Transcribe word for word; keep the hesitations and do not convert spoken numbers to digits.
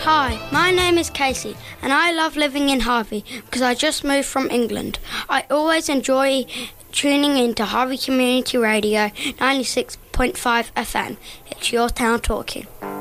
Hi, my name is Casey and I love living in Harvey because I just moved from England. I always enjoy tuning into Harvey Community Radio ninety-six point five F M. It's your town talking.